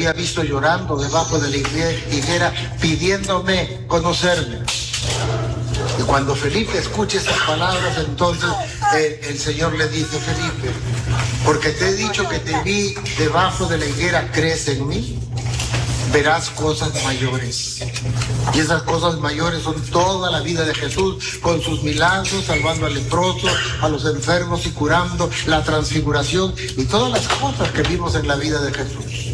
había visto llorando debajo de la higuera, pidiéndome conocerme. Y cuando Felipe escucha esas palabras, entonces el Señor le dice: Felipe, porque te he dicho que te vi debajo de la higuera, ¿crees en mí? Verás cosas mayores. Y esas cosas mayores son toda la vida de Jesús, con sus milagros, salvando al leproso, a los enfermos y curando, la transfiguración y todas las cosas que vimos en la vida de Jesús.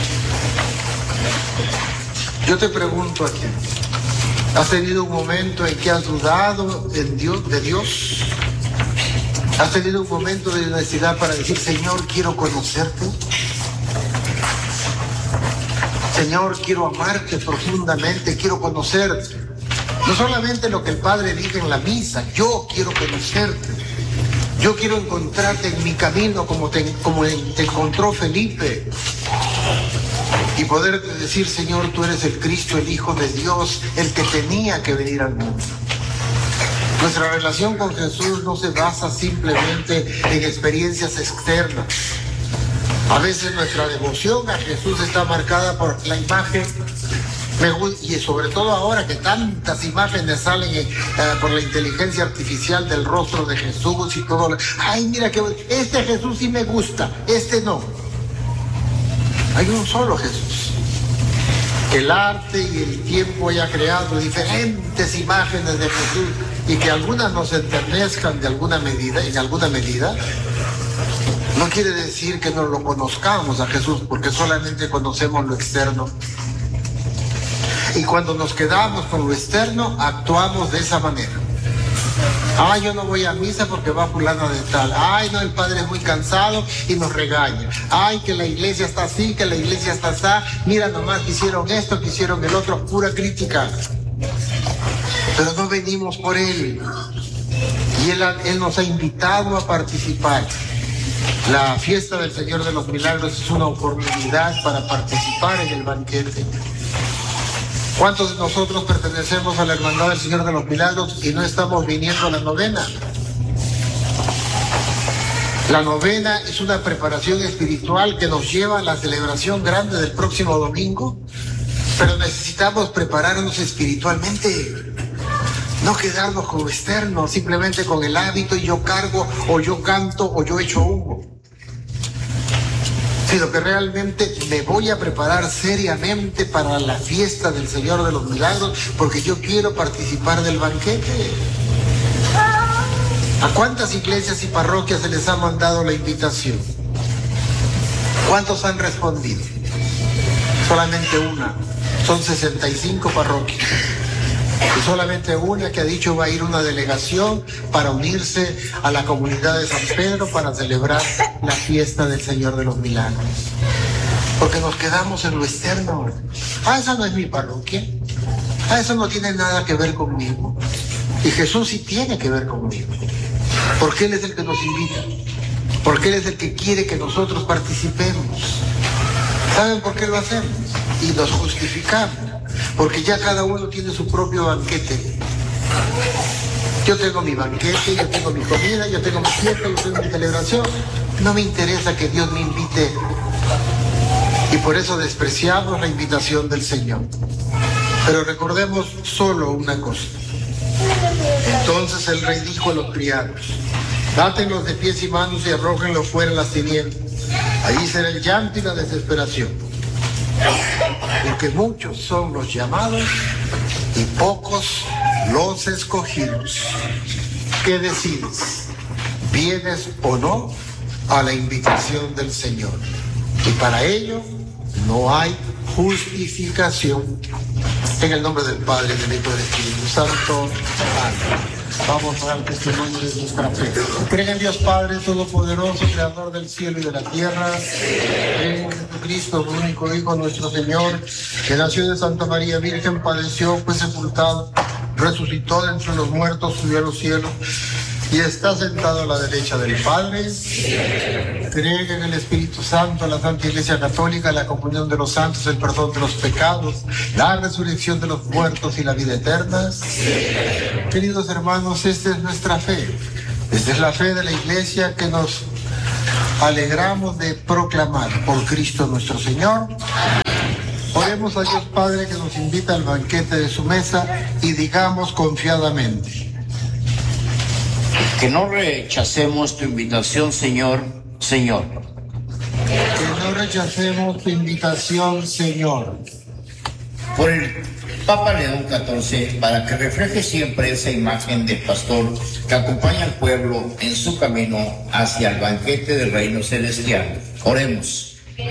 Yo te pregunto aquí, ¿has tenido un momento en que has dudado de Dios? ¿Has tenido un momento de necesidad para decir: Señor, quiero conocerte? Señor, quiero amarte profundamente, quiero conocerte. No solamente lo que el Padre dice en la misa, yo quiero conocerte. Yo quiero encontrarte en mi camino como te encontró Felipe. Y poder decir: Señor, tú eres el Cristo, el Hijo de Dios, el que tenía que venir al mundo. Nuestra relación con Jesús no se basa simplemente en experiencias externas. A veces nuestra devoción a Jesús está marcada por la imagen, y sobre todo ahora que tantas imágenes salen por la inteligencia artificial del rostro de Jesús y todo. Ay, mira que este Jesús sí me gusta, este no. Hay un solo Jesús. Que el arte y el tiempo haya creado diferentes imágenes de Jesús y que algunas nos enternezcan en alguna medida, no quiere decir que no lo conozcamos a Jesús, porque solamente conocemos lo externo. Y cuando nos quedamos con lo externo, actuamos de esa manera. Ay, yo no voy a misa porque va fulana de tal. Ay, no, el padre es muy cansado y nos regaña. Ay, que la iglesia está así, que la iglesia está así. Mira nomás que hicieron esto, que hicieron el otro. Pura crítica. Pero no venimos por Él. Y Él nos ha invitado a participar. La fiesta del Señor de los Milagros es una oportunidad para participar en el banquete. ¿Cuántos de nosotros pertenecemos a la Hermandad del Señor de los Milagros y no estamos viniendo a la novena? La novena es una preparación espiritual que nos lleva a la celebración grande del próximo domingo, pero necesitamos prepararnos espiritualmente. No quedarnos con lo externo, simplemente con el hábito y yo cargo, o yo canto, o yo echo humo. Sino que realmente me voy a preparar seriamente para la fiesta del Señor de los Milagros, porque yo quiero participar del banquete. ¿A cuántas iglesias y parroquias se les ha mandado la invitación? ¿Cuántos han respondido? Solamente una. Son 65 parroquias. Y solamente una que ha dicho va a ir una delegación para unirse a la comunidad de San Pedro para celebrar la fiesta del Señor de los Milagros. Porque nos quedamos en lo externo. Ah, esa no es mi parroquia. Ah, eso no tiene nada que ver conmigo. Y Jesús sí tiene que ver conmigo. Porque Él es el que nos invita. Porque Él es el que quiere que nosotros participemos. ¿Saben por qué lo hacemos? Y nos justificamos. Porque ya cada uno tiene su propio banquete. Yo tengo mi banquete, yo tengo mi comida, yo tengo mi fiesta, yo tengo mi celebración. No me interesa que Dios me invite. Y por eso despreciamos la invitación del Señor. Pero recordemos solo una cosa. Entonces el rey dijo a los criados: átenlos de pies y manos y arrójenlos fuera en las tinieblas. Allí será el llanto y la desesperación. Porque muchos son los llamados y pocos los escogidos. ¿Qué decides? ¿Vienes o no a la invitación del Señor? Y para ello no hay justificación. En el nombre del Padre, del Hijo y del Espíritu Santo. Amén. Vamos a dar testimonio de nuestra fe. Creen en Dios Padre Todopoderoso, Creador del cielo y de la tierra. Creen en Jesucristo, el único Hijo, nuestro Señor, que nació de Santa María Virgen, padeció, fue sepultado, resucitó de entre los muertos, subió a los cielos y está sentado a la derecha del Padre. Creen en el Espíritu Santo, la Santa Iglesia Católica, la comunión de los santos, el perdón de los pecados, la resurrección de los muertos y la vida eterna. Queridos hermanos, esta es nuestra fe. Esta es la fe de la Iglesia que nos alegramos de proclamar por Cristo nuestro Señor. Oremos a Dios Padre que nos invita al banquete de su mesa y digamos confiadamente: que no rechacemos tu invitación, Señor, Señor. Que no rechacemos tu invitación, Señor. Por el Papa León XIV, para que refleje siempre esa imagen del pastor que acompaña al pueblo en su camino hacia el banquete del reino celestial. Oremos.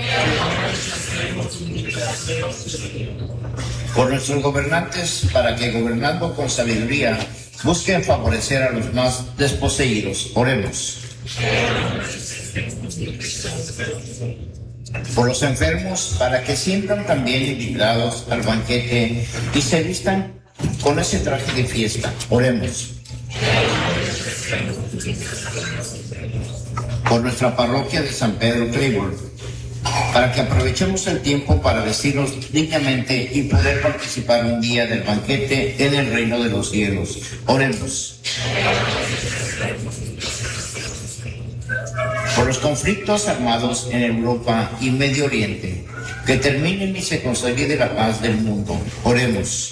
Por nuestros gobernantes, para que gobernando con sabiduría busquen favorecer a los más desposeídos. Oremos. Por los enfermos, para que sientan también invitados al banquete y se vistan con ese traje de fiesta. Oremos. Por nuestra parroquia de San Pedro Claiborne, para que aprovechemos el tiempo para vestirnos dignamente y poder participar un día del banquete en el reino de los cielos. Oremos. Por los conflictos armados en Europa y Medio Oriente, que terminen y se consolide la paz del mundo. Oremos.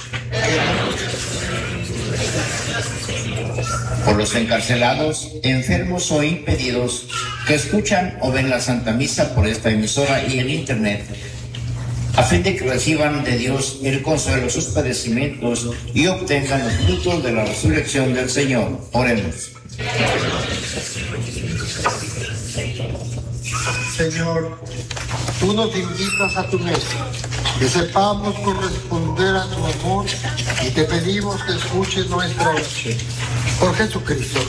Por los encarcelados, enfermos o impedidos que escuchan o ven la Santa Misa por esta emisora y en Internet, a fin de que reciban de Dios el consuelo de sus padecimientos y obtengan los frutos de la resurrección del Señor. Oremos. Señor, tú nos invitas a tu mesa, que sepamos corresponder a tu amor y te pedimos que escuches nuestra oración. Por Jesucristo